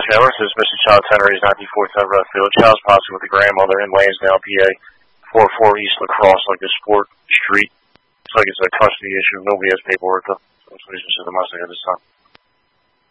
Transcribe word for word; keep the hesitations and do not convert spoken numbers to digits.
Showers is missing child ten raised ninety-four ten Redfield. Child's possibly with the grandmother in Lansdowne, P A. four four East Lacrosse, like the sport street. Looks like it's a custody issue. Nobody has paperwork, though. So it's just a domestic at this time.